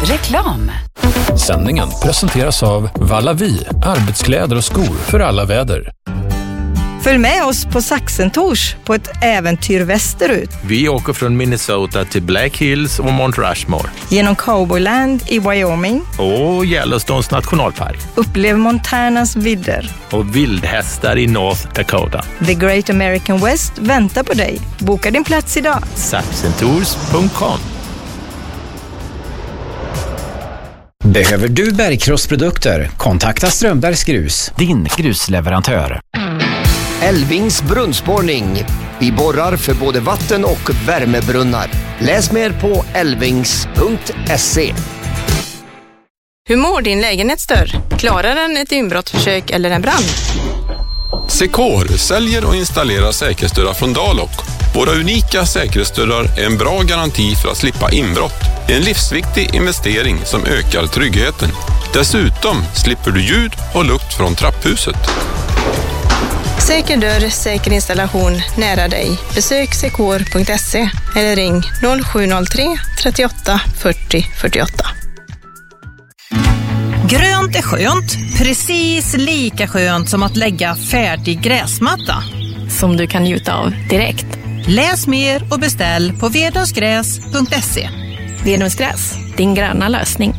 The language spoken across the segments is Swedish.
Reklam. Sändningen presenteras av Vallavi, arbetskläder och skor för alla väder. Följ med oss på Saxentors på ett äventyr västerut. Vi åker från Minnesota till Black Hills och Mount Rushmore. Genom Cowboyland i Wyoming. Och Yellowstones nationalpark. Upplev Montanas vidder. Och vildhästar i North Dakota. The Great American West väntar på dig. Boka din plats idag. Saxentours.com. Behöver du bergkrossprodukter? Kontakta Strömbergs Grus, din grusleverantör. Elvings brunnsborrning. Vi borrar för både vatten- och värmebrunnar. Läs mer på elvings.se. Hur mår din lägenhetsdörr? Klarar den ett inbrottsförsök eller en brand? Secor säljer och installerar säkerhetsdörrar från Dalok. Våra unika säkerhetsdörrar är en bra garanti för att slippa inbrott. En livsviktig investering som ökar tryggheten. Dessutom slipper du ljud och lukt från trapphuset. Säker dörr, säker installation nära dig. Besök secor.se eller ring 0703 38 40 48. Grönt är skönt, precis lika skönt som att lägga färdig gräsmatta. Som du kan njuta av direkt. Läs mer och beställ på vedungsgräs.se. Vedungsgräs, din gröna lösning.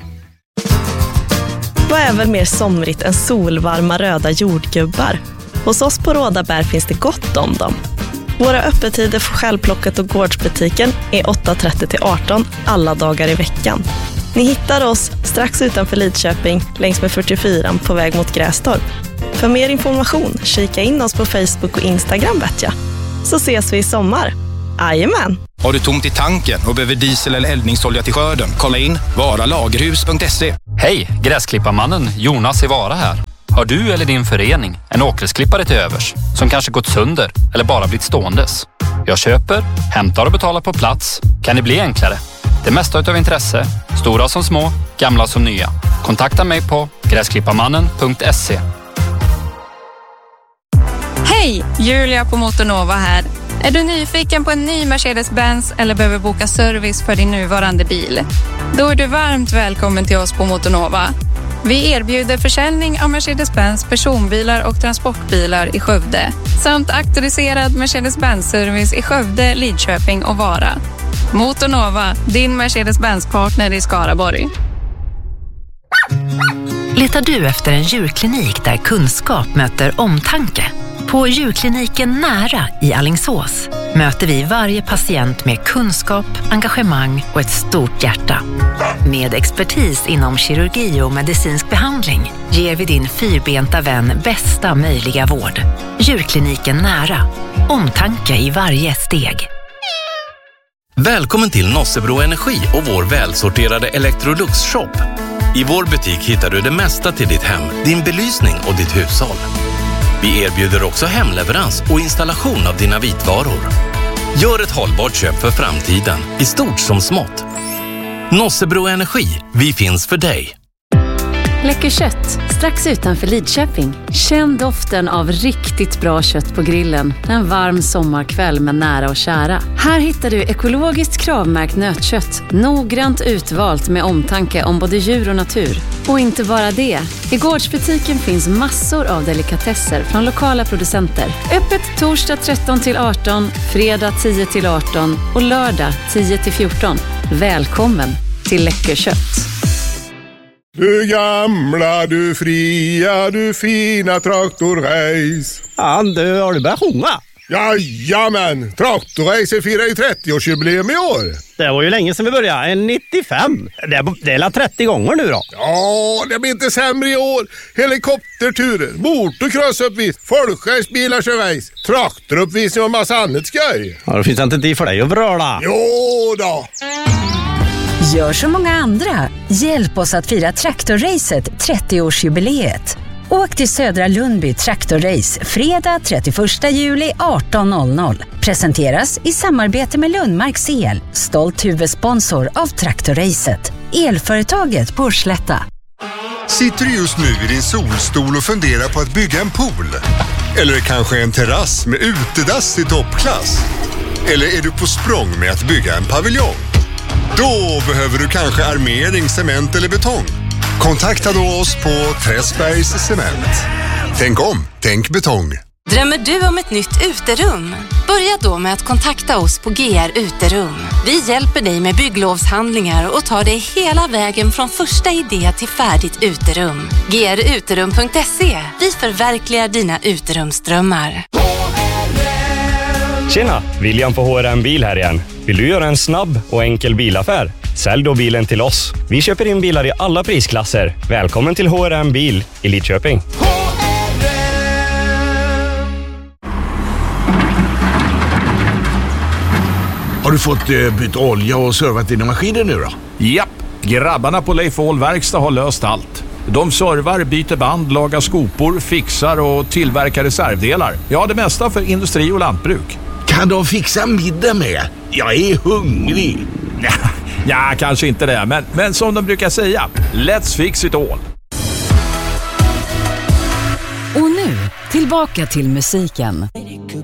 Vad är väl mer somrigt än solvarma röda jordgubbar? Hos oss på Rådabär finns det gott om dem. Våra öppettider för självplockat och gårdsbutiken är 8:30 till 18 alla dagar i veckan. Ni hittar oss strax utanför Lidköping längs med 44 på väg mot Grästorp. För mer information, kika in oss på Facebook och Instagram vet jag. Så ses vi i sommar. Jajamän! Har du tomt i tanken och behöver diesel eller eldningsolja till skörden? Kolla in varalagerhus.se. Hej, gräsklipparmannen Jonas i Vara här. Har du eller din förening en åkersklippare till övers som kanske gått sönder eller bara blivit ståendes? Jag köper, hämtar och betalar på plats. Kan det bli enklare? Det mesta utav intresse, stora som små, gamla som nya. Kontakta mig på gräsklipparmannen.se. Hej, Julia på Motonova här. Är du nyfiken på en ny Mercedes-Benz eller behöver boka service för din nuvarande bil? Då är du varmt välkommen till oss på Motonova. Vi erbjuder försäljning av Mercedes-Benz personbilar och transportbilar i Skövde samt auktoriserad Mercedes-Benz-service i Skövde, Lidköping och Vara. Motonova, din Mercedes-Benz-partner i Skaraborg. Letar du efter en djurklinik där kunskap möter omtanke? På djurkliniken Nära i Alingsås möter vi varje patient med kunskap, engagemang och ett stort hjärta. Med expertis inom kirurgi och medicinsk behandling ger vi din fyrbenta vän bästa möjliga vård. Djurkliniken Nära. Omtanke i varje steg. Välkommen till Nossebro Energi och vår välsorterade Electrolux-shop. I vår butik hittar du det mesta till ditt hem, din belysning och ditt hushåll. Vi erbjuder också hemleverans och installation av dina vitvaror. Gör ett hållbart köp för framtiden, i stort som smått. Nossebro Energi, vi finns för dig. Läcker kött, strax utanför Lidköping. Känn doften av riktigt bra kött på grillen en varm sommarkväll med nära och kära. Här hittar du ekologiskt kravmärkt nötkött, noggrant utvalt med omtanke om både djur och natur. Och inte bara det. I gårdsbutiken finns massor av delikatesser från lokala producenter. Öppet torsdag 13 till 18, fredag 10 till 18 och lördag 10 till 14. Välkommen till Läcker kött. Du gamla, du fria, du fina traktorrace. Ja, du har du börjat sjunga? Jajamän, traktorrace firar ju 30-årsjubileum i år. Det var ju länge sedan vi började, 95. Det är 30 gånger nu då. Ja, det blir inte sämre i år. Helikopterturer, motocrossuppvis, folkracebilar race, traktoruppvisning och massa annat skoj. Ja, då finns det inte tid för dig att vröla. Jo då. Gör som många andra. Hjälp oss att fira traktorracet 30-årsjubileet. Åk till Södra Lundby Traktorrace fredag 31 juli 18.00. Presenteras i samarbete med Lundmarks El, stolt huvudsponsor av traktorracet. Elföretaget på Slätta. Sitter du just nu i din solstol och funderar på att bygga en pool? Eller kanske en terrass med utedass i toppklass? Eller är du på språng med att bygga en paviljong? Då behöver du kanske armering, cement eller betong. Kontakta då oss på Träsbergs Cement. Tänk om, tänk betong. Drömmer du om ett nytt uterum? Börja då med att kontakta oss på GR Uterum. Vi hjälper dig med bygglovshandlingar och tar dig hela vägen från första idé till färdigt uterum. gruterum.se. Vi förverkligar dina uterumsdrömmar. Tjena, William på HRM Bil här igen. Vill du göra en snabb och enkel bilaffär? Sälj då bilen till oss. Vi köper in bilar i alla prisklasser. Välkommen till HRM Bil i Lidköping. Har du fått byta olja och servat dina maskiner nu då? Japp, grabbarna på Leif Ahl Verkstad har löst allt. De servar, byter band, lagar skopor, fixar och tillverkar reservdelar. Ja, det mesta för industri och lantbruk. Kan de fixa middag med? Jag är hungrig. Ja, kanske inte det, men som de brukar säga, let's fix it all. Och nu, tillbaka till musiken.